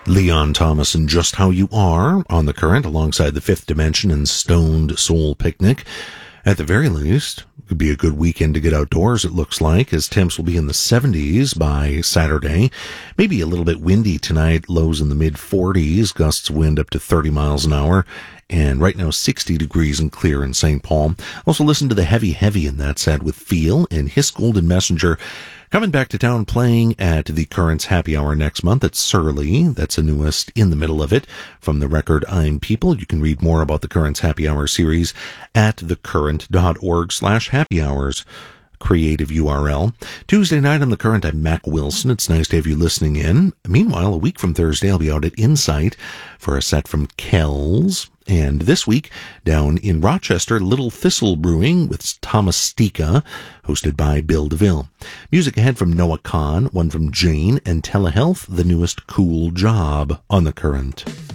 Leon Thomas and Just How You Are on the Current, alongside The Fifth Dimension and Stoned Soul Picnic. At the very least, it could be a good weekend to get outdoors, it looks like, as temps will be in the 70s by Saturday. Maybe a little bit windy tonight, lows in the mid-40s, gusts of wind up to 30 miles an hour. And right now, 60 degrees and clear in St. Paul. Also listen to the Heavy in that set with Feel and His Golden Messenger. Coming back to town, playing at the Current's Happy Hour next month at Surly. That's the newest in the middle of it. From the record I'm People, you can read more about the Current's Happy Hour series at thecurrent.org/happy hours. Creative URL. Tuesday night on The Current, I'm Mac Wilson. It's nice to have you listening in. Meanwhile, a week from Thursday, I'll be out at Insight for a set from Kells. And this week, down in Rochester, Little Thistle Brewing with Thomas Stika, hosted by Bill DeVille. Music ahead from Noah Kahn, one from Jane, and Telehealth, the newest Cool Job on The Current.